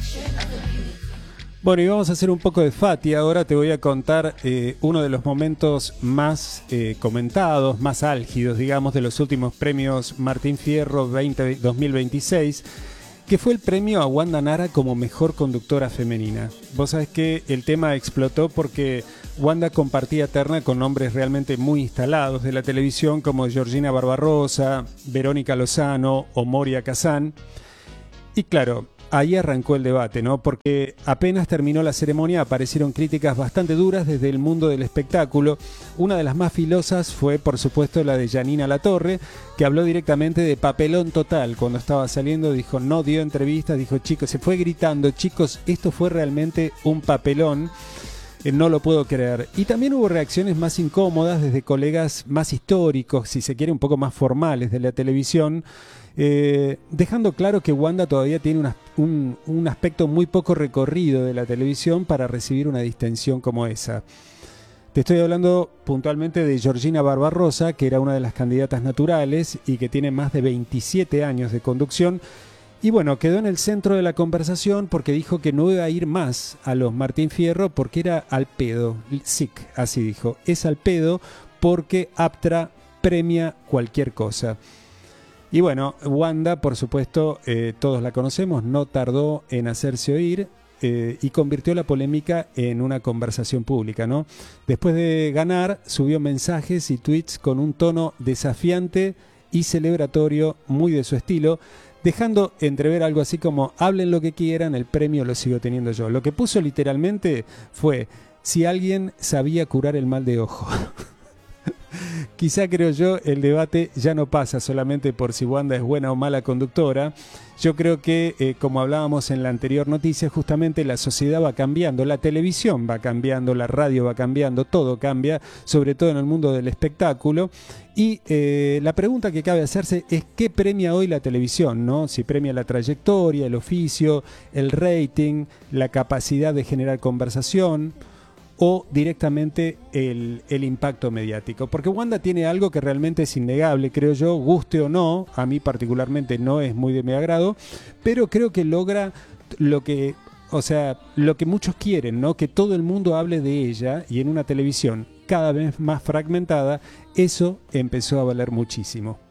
Bueno, y vamos a hacer un poco de Fati. Ahora te voy a contar uno de los momentos más comentados, más álgidos, digamos, de los últimos premios Martín Fierro 2026, que fue el premio a Wanda Nara como mejor conductora femenina. Vos sabés que el tema explotó porque Wanda compartía terna con nombres realmente muy instalados de la televisión como Georgina Barbarosa, Verónica Lozano o Moria Kazán. Y claro, ahí arrancó el debate, ¿no? Porque apenas terminó la ceremonia aparecieron críticas bastante duras desde el mundo del espectáculo. Una de las más filosas fue, por supuesto, la de Janina Latorre, que habló directamente de papelón total. Cuando estaba saliendo dijo, no dio entrevistas, dijo, chicos, se fue gritando, chicos, esto fue realmente un papelón. No lo puedo creer. Y también hubo reacciones más incómodas desde colegas más históricos, si se quiere un poco más formales de la televisión, dejando claro que Wanda todavía tiene un aspecto muy poco recorrido de la televisión para recibir una distinción como esa. Te estoy hablando puntualmente de Georgina Barbarosa, que era una de las candidatas naturales y que tiene más de 27 años de conducción. Y bueno, quedó en el centro de la conversación porque dijo que no iba a ir más a los Martín Fierro porque era al pedo. SIC, así dijo. Es al pedo porque Aptra premia cualquier cosa. Y bueno, Wanda, por supuesto, todos la conocemos, no tardó en hacerse oír y convirtió la polémica en una conversación pública, ¿no? Después de ganar, subió mensajes y tweets con un tono desafiante y celebratorio, muy de su estilo, dejando entrever algo así como, hablen lo que quieran, el premio lo sigo teniendo yo. Lo que puso literalmente fue, si alguien sabía curar el mal de ojo. Quizá, creo yo, el debate ya no pasa solamente por si Wanda es buena o mala conductora. Yo creo que, como hablábamos en la anterior noticia, justamente la sociedad va cambiando, la televisión va cambiando, la radio va cambiando, todo cambia, sobre todo en el mundo del espectáculo. Y la pregunta que cabe hacerse es ¿qué premia hoy la televisión, ¿no? Si premia la trayectoria, el oficio, el rating, la capacidad de generar conversación o directamente el impacto mediático. Porque Wanda tiene algo que realmente es innegable, creo yo, guste o no, a mí particularmente no es muy de mi agrado, pero creo que logra lo que muchos quieren, ¿no? Que todo el mundo hable de ella, y en una televisión cada vez más fragmentada, eso empezó a valer muchísimo.